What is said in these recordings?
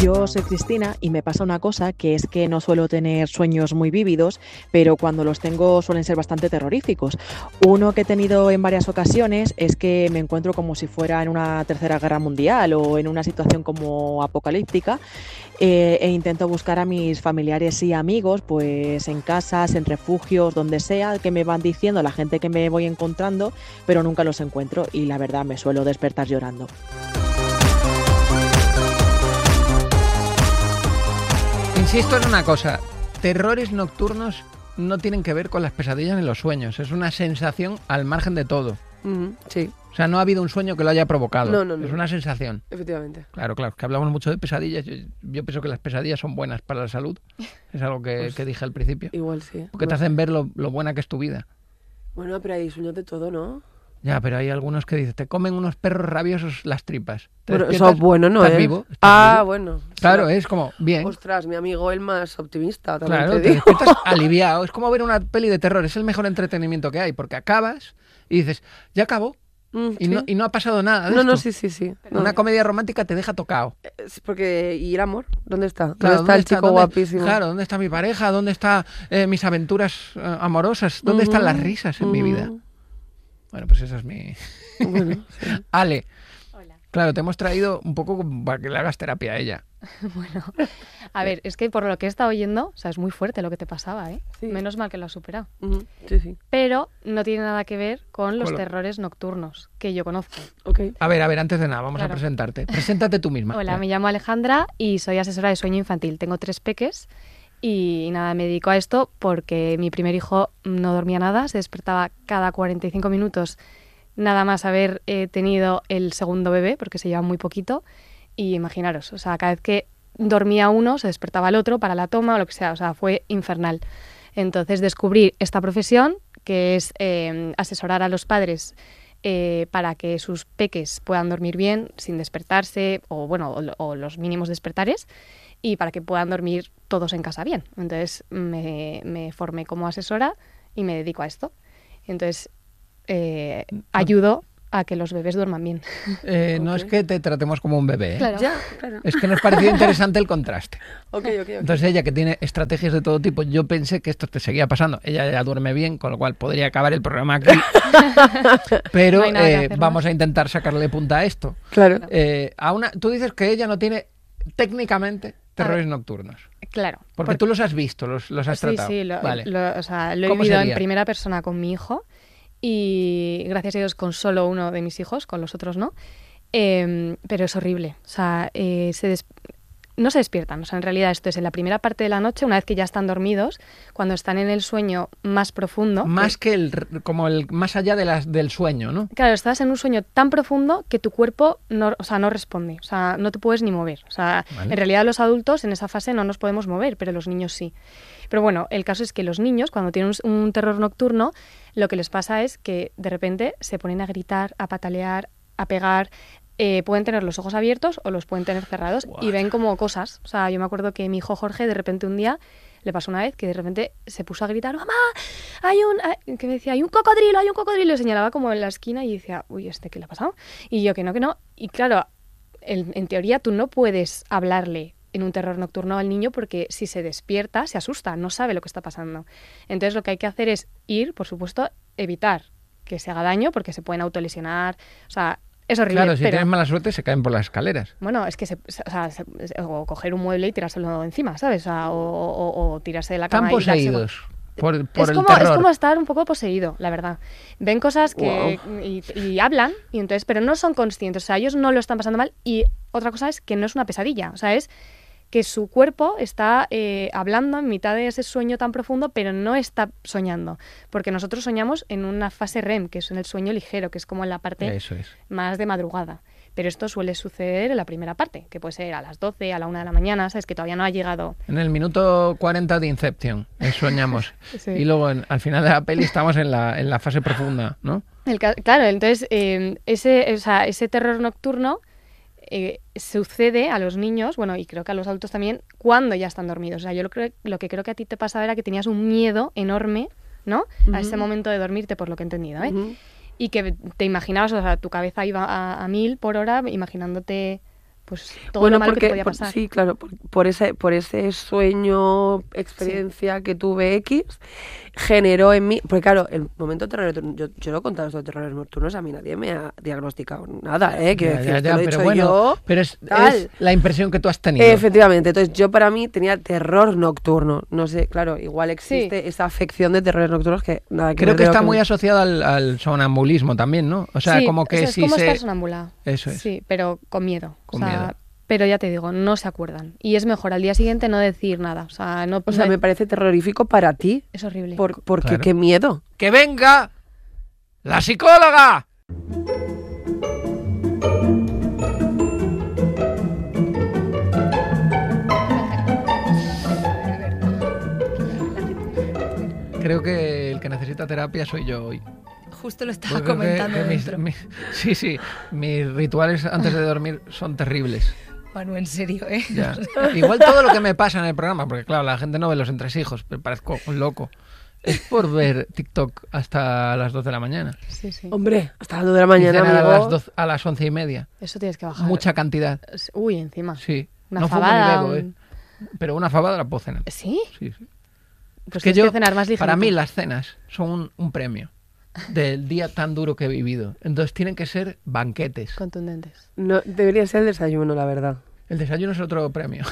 Yo soy Cristina y me pasa una cosa, que es que no suelo tener sueños muy vívidos, pero cuando los tengo suelen ser bastante terroríficos. Uno que he tenido en varias ocasiones es que me encuentro como si fuera en una tercera guerra mundial o en una situación como apocalíptica, e intento buscar a mis familiares y amigos pues en casas, en refugios, donde sea, que me van diciendo la gente que me voy encontrando, pero nunca los encuentro y la verdad me suelo despertar llorando. Insisto en una cosa, terrores nocturnos no tienen que ver con las pesadillas ni los sueños, es una sensación al margen de todo. Sí. O sea, no ha habido un sueño que lo haya provocado. No. Es una sensación. Efectivamente. Claro, que hablamos mucho de pesadillas. Yo pienso que las pesadillas son buenas para la salud. Es algo que dije al principio. Igual sí. Porque te hacen ver lo buena que es tu vida. Bueno, pero hay sueños de todo, ¿no? Ya, pero hay algunos que dicen, te comen unos perros rabiosos las tripas. Bueno, eso es bueno, ¿no? ¿Estás vivo? ¿Estás vivo? Bueno. Claro, es como, bien. Ostras, mi amigo el más optimista, también claro, te digo. despiertas aliviado. Es como ver una peli de terror. Es el mejor entretenimiento que hay, porque acabas y dices, ya acabó. Sí. Y no ha pasado nada de No, esto. sí. Una comedia romántica te deja tocado. Porque, ¿y el amor? ¿Dónde está? Claro, ¿Dónde está el chico guapísimo? Claro, ¿dónde está mi pareja? ¿Dónde están mis aventuras amorosas? ¿Dónde están las risas en mi vida? Bueno, pues esa es mi... Bueno, sí. Ale. Hola. Claro, te hemos traído un poco para que le hagas terapia a ella. Bueno, a ver, es que por lo que he estado oyendo, o sea, es muy fuerte lo que te pasaba, ¿eh? Sí. Menos mal que lo has superado. Sí. Pero no tiene nada que ver con los terrores nocturnos que yo conozco. Ok. A ver, antes de nada, vamos a Claro. presentarte. Preséntate tú misma. Hola, me llamo Alejandra y soy asesora de sueño infantil. Tengo 3 peques y nada, me dedico a esto porque mi primer hijo no dormía nada, se despertaba cada 45 minutos nada más haber tenido el segundo bebé, porque se lleva muy poquito. Y imaginaros, o sea, cada vez que dormía uno se despertaba el otro para la toma o lo que sea, o sea, fue infernal. Entonces descubrí esta profesión que es asesorar a los padres para que sus peques puedan dormir bien sin despertarse o los mínimos despertares y para que puedan dormir todos en casa bien. Entonces me formé como asesora y me dedico a esto. Entonces ayudo a que los bebés duerman bien. No es que te tratemos como un bebé, ¿eh? Claro. Ya, claro. Es que nos pareció interesante el contraste. Ok. Entonces ella, que tiene estrategias de todo tipo, yo pensé que esto te seguía pasando. Ella ya duerme bien, con lo cual podría acabar el programa aquí. Pero No hay nada que hacer vamos más. a intentar sacarle punta a esto. Claro. Tú dices que ella no tiene técnicamente terrores nocturnos. Claro. Porque tú los has visto, los has tratado. Sí, Vale. o sea, lo he ¿Cómo vivido sería? en primera persona con mi hijo y gracias a Dios con solo uno de mis hijos, con los otros no. Pero es horrible. O sea, no se despiertan. O sea, en realidad esto es en la primera parte de la noche, una vez que ya están dormidos, cuando están en el sueño más profundo. Más que más allá del sueño, ¿no? Claro, estás en un sueño tan profundo que tu cuerpo no responde, o sea, no te puedes ni mover. O sea, Vale. En realidad los adultos en esa fase no nos podemos mover, pero los niños sí. Pero bueno, el caso es que los niños, cuando tienen un terror nocturno, lo que les pasa es que de repente se ponen a gritar, a patalear, a pegar. Pueden tener los ojos abiertos o los pueden tener cerrados y ven como cosas. O sea, yo me acuerdo que mi hijo Jorge de repente un día le pasó una vez que de repente se puso a gritar, ¡mamá! Que me decía, hay un cocodrilo, y lo señalaba como en la esquina y decía, uy, ¿qué le ha pasado? Y yo, que no. Y claro, en teoría tú no puedes hablarle en un terror nocturno al niño porque si se despierta, se asusta, no sabe lo que está pasando. Entonces lo que hay que hacer es ir, por supuesto, evitar que se haga daño porque se pueden autolesionar, o sea, es horrible. Claro, si pero tienes mala suerte se caen por las escaleras. bueno, es que o coger un mueble y tirárselo encima, ¿sabes? O tirarse de la cama Están y dárselo. poseídos por el Es terror. como estar un poco poseído, la verdad. Ven cosas que y hablan, y entonces, pero no son conscientes. O sea, ellos no lo están pasando mal. Y otra cosa es que no es una pesadilla. O sea, es que su cuerpo está hablando en mitad de ese sueño tan profundo, pero no está soñando. Porque nosotros soñamos en una fase REM, que es en el sueño ligero, que es como en la parte Eso es. más de madrugada. Pero esto suele suceder en la primera parte, que puede ser a las 12, a la 1 de la mañana, ¿sabes? Que todavía no ha llegado. En el minuto 40 de Inception, soñamos. Sí. Y luego al final de la peli estamos en la fase profunda, ¿no? Claro, entonces ese terror nocturno sucede a los niños, bueno, y creo que a los adultos también, cuando ya están dormidos. O sea, yo lo que creo que a ti te pasaba era que tenías un miedo enorme, ¿no? A ese momento de dormirte, por lo que he entendido, ¿eh? Y que te imaginabas, o sea, tu cabeza iba a 1000 por hora imaginándote pues todo lo malo que te podía por- pasar. sí, claro, por ese sueño, experiencia que tuve X, generó en mí, porque claro, el momento terror, yo lo he contado esto de terrores nocturnos, a mí nadie me ha diagnosticado nada, quiero decir, esto lo he pero dicho bueno, yo, pero es tal. la impresión que tú has tenido. Efectivamente, entonces yo para mí tenía terror nocturno, no sé, claro, igual existe esa afección de terrores nocturnos que nada que Creo ver que de lo está muy asociado al sonambulismo también, ¿no? O sea, Sí, como que o sea, es si como se... estar sonámbula. Eso es. Sí, pero con miedo. Con o sea, miedo. Pero ya te digo, no se acuerdan. Y es mejor al día siguiente no decir nada. O sea, O sea, me parece terrorífico para ti, es horrible. porque Claro. qué miedo. ¡Que venga la psicóloga! Creo que el que necesita terapia soy yo hoy. Justo lo estaba Porque comentando que dentro. sí, mis rituales antes de dormir son terribles. Manu, en serio, ¿eh? Ya. Igual todo lo que me pasa en el programa, porque claro, la gente no ve los entresijos, pero parezco un loco. Es por ver TikTok hasta las 2 de la mañana. Sí, sí. Hombre, hasta las 2 de la Y mañana, cenar amigo. a las 11:30. Eso tienes que bajar. Mucha cantidad. Uy, encima. Sí. Una no fabada. fumo ni bebo, pero una fabada la puedo cenar. ¿Sí? Sí, sí. Pues que tienes que cenar más ligerito. para mí las cenas son un premio del día tan duro que he vivido. Entonces tienen que ser banquetes. Contundentes. No, debería ser el desayuno, la verdad. El desayuno es otro premio.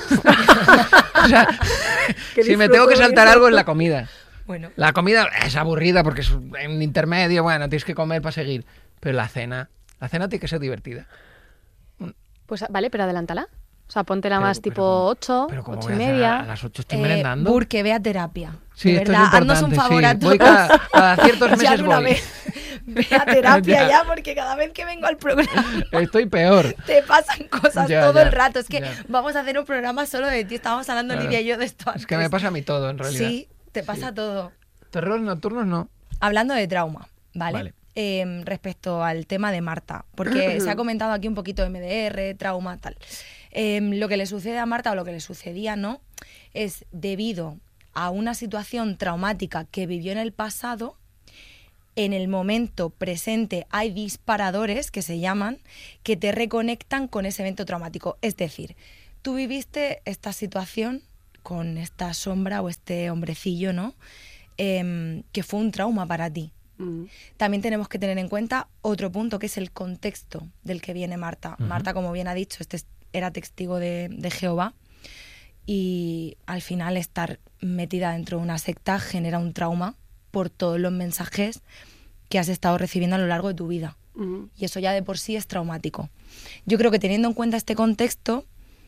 O sea, Que si me tengo que disfruto saltar eso. algo es la comida. Bueno, La comida es aburrida porque es en intermedio, bueno, tienes que comer para seguir. Pero la cena tiene que ser divertida. Pues vale, pero adelántala. O sea, póntela Pero- más pero tipo ¿cómo? 8, Pero como 8 voy y a cenar media. a las 8 estoy merendando. Burke, ve a terapia. Sí, de esto verdad, es importante. haznos un favor sí. a todos. Voy cada ciertos Ya meses de una voy. vez. Ve a terapia Ya. ya, porque cada vez que vengo al programa Estoy peor. te pasan cosas Ya, todo ya, el rato. Es que ya. vamos a hacer un programa solo de ti. Estábamos hablando Claro. Lidia y yo de esto Es que antes. me pasa a mí todo, en realidad. Sí, te pasa todo. Terrores nocturnos no. Hablando de trauma, ¿vale? Vale. Respecto al tema de Marta, porque se ha comentado aquí un poquito de MDR, trauma, tal. Lo que le sucede a Marta o lo que le sucedía, ¿no? Es debido a una situación traumática que vivió en el pasado. En el momento presente hay disparadores que se llaman, que te reconectan con ese evento traumático. Es decir, tú viviste esta situación con esta sombra o este hombrecillo, ¿no? Que fue un trauma para ti. También tenemos que tener en cuenta otro punto, que es el contexto del que viene Marta. Ujú. Marta, como bien ha dicho, era testigo de Jehová, y al final estar metida dentro de una secta genera un trauma por todos los mensajes que has estado recibiendo a lo largo de tu vida. Y eso ya de por sí es traumático. Yo creo que teniendo en cuenta este contexto,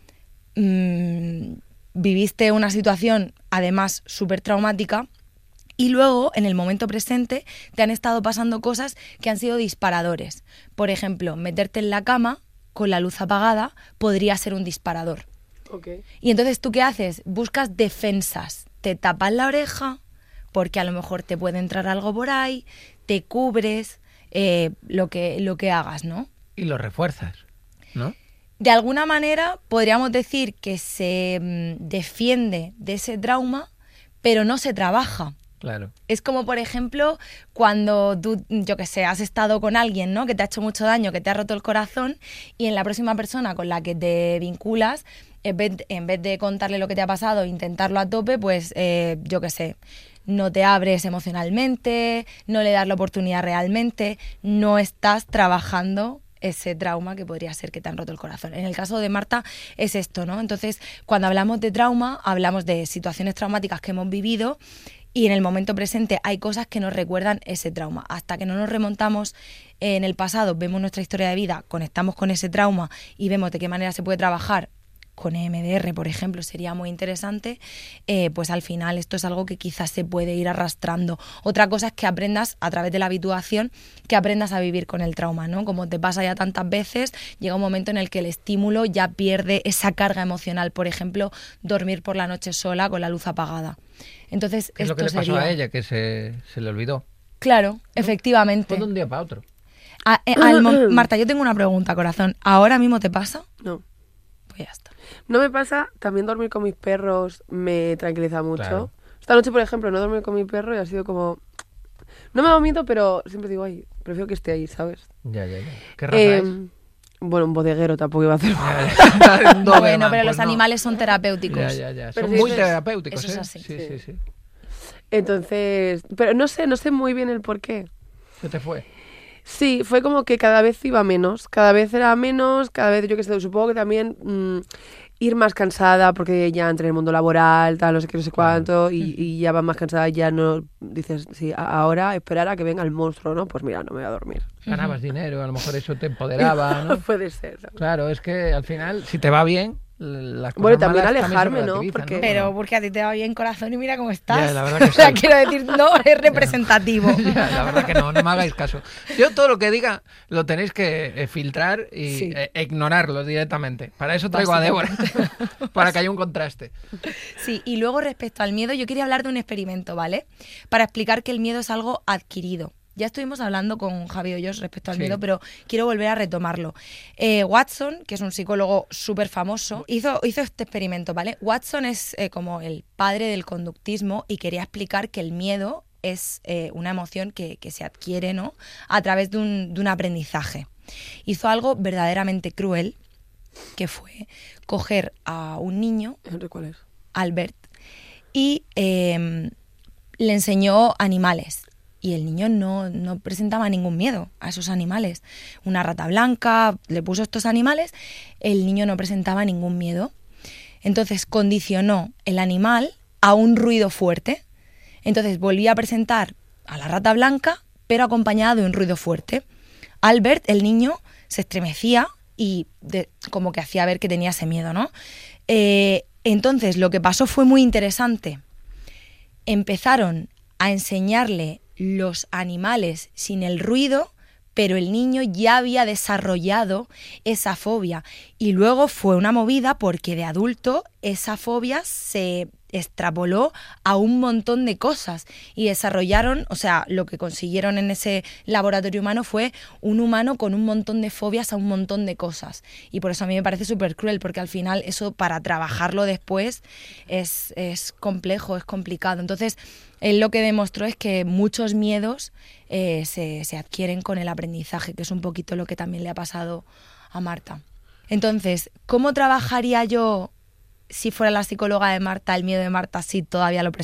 viviste una situación además súper traumática, y luego en el momento presente te han estado pasando cosas que han sido disparadores. Por ejemplo, meterte en la cama con la luz apagada podría ser un disparador. Okay. Y entonces, ¿tú qué haces? Buscas defensas. Te tapas la oreja porque a lo mejor te puede entrar algo por ahí, te cubres, lo que hagas, ¿no? Y lo refuerzas, ¿no? De alguna manera podríamos decir que se defiende de ese trauma, pero no se trabaja. Claro. Es como, por ejemplo, cuando tú, yo qué sé, has estado con alguien, ¿no?, que te ha hecho mucho daño, que te ha roto el corazón, y en la próxima persona con la que te vinculas, en vez de contarle lo que te ha pasado e intentarlo a tope, pues yo qué sé, no te abres emocionalmente, no le das la oportunidad realmente, no estás trabajando ese trauma que podría ser que te han roto el corazón. En el caso de Marta es esto, ¿no? Entonces, cuando hablamos de trauma, hablamos de situaciones traumáticas que hemos vivido, y en el momento presente hay cosas que nos recuerdan ese trauma. Hasta que no nos remontamos en el pasado, vemos nuestra historia de vida, conectamos con ese trauma y vemos de qué manera se puede trabajar con EMDR, por ejemplo, sería muy interesante, pues al final esto es algo que quizás se puede ir arrastrando. Otra cosa es que aprendas, a través de la habituación, que aprendas a vivir con el trauma, ¿no? Como te pasa ya tantas veces, llega un momento en el que el estímulo ya pierde esa carga emocional. Por ejemplo, dormir por la noche sola con la luz apagada. Entonces, ¿Qué es lo que le pasó a ella? Que se le olvidó. Claro, efectivamente. Fue de un día para otro. Marta, yo tengo una pregunta, corazón. ¿Ahora mismo te pasa? No. Pues ya está. No me pasa, también dormir con mis perros me tranquiliza mucho. Claro. Esta noche, por ejemplo, no dormí con mi perro y ha sido como... No me vomito, pero siempre digo, ay, prefiero que esté ahí, ¿sabes? Ya. ¿Qué raza es? Bueno, un bodeguero tampoco iba a hacer. Un Doberman, Bueno, pero pues los no. animales son terapéuticos. Ya. Pero Son sí, muy eso terapéuticos, es ¿eh? así. Sí. Entonces, pero no sé muy bien el por qué. Se te fue. Sí, fue como que cada vez iba menos, cada vez era menos, cada vez yo que sé, supongo que también ir más cansada porque ya entré en el mundo laboral, tal, no sé qué, no sé cuánto, y ya vas más cansada, ya no dices, sí, ahora esperar a que venga el monstruo, ¿no? Pues mira, no me voy a dormir. Ganabas dinero, a lo mejor eso te empoderaba, ¿no? Puede ser, ¿no? Claro, es que al final, si te va bien, las cosas Bueno, también malas alejarme, se ¿no? relativizan, Porque- Pero porque a ti te va bien corazón y mira cómo estás. Ya, la verdad que O sea, sí. quiero decir, no es representativo. Ya, la verdad que no me hagáis caso. Yo todo lo que diga lo tenéis que filtrar y Sí. ignorarlo directamente. Para eso traigo a Débora, para que haya un contraste. Sí, y luego respecto al miedo, yo quería hablar de un experimento, ¿vale? Para explicar que el miedo es algo adquirido. Ya estuvimos hablando con Javi Hoyos respecto al Sí. miedo, pero quiero volver a retomarlo. Watson, que es un psicólogo súper famoso, hizo este experimento, ¿vale? Watson es como el padre del conductismo y quería explicar que el miedo es una emoción que se adquiere, ¿no? A través de un aprendizaje. Hizo algo verdaderamente cruel, que fue coger a un niño, No sé cuál es. Albert, y le enseñó animales. Y el niño no presentaba ningún miedo a esos animales. Una rata blanca, le puso estos animales, el niño no presentaba ningún miedo. Entonces condicionó el animal a un ruido fuerte. Entonces volvía a presentar a la rata blanca, pero acompañada de un ruido fuerte. Albert, el niño, se estremecía y como que hacía ver que tenía ese miedo, ¿no? Entonces lo que pasó fue muy interesante. Empezaron a enseñarle los animales sin el ruido, pero el niño ya había desarrollado esa fobia. Y luego fue una movida porque de adulto esa fobia se extrapoló a un montón de cosas y desarrollaron, o sea, lo que consiguieron en ese laboratorio humano fue un humano con un montón de fobias a un montón de cosas. Y por eso a mí me parece súper cruel, porque al final eso para trabajarlo después es complejo, es complicado. Entonces, él lo que demostró es que muchos miedos se adquieren con el aprendizaje, que es un poquito lo que también le ha pasado a Marta. Entonces, ¿cómo trabajaría yo, si fuera la psicóloga de Marta, el miedo de Marta si todavía lo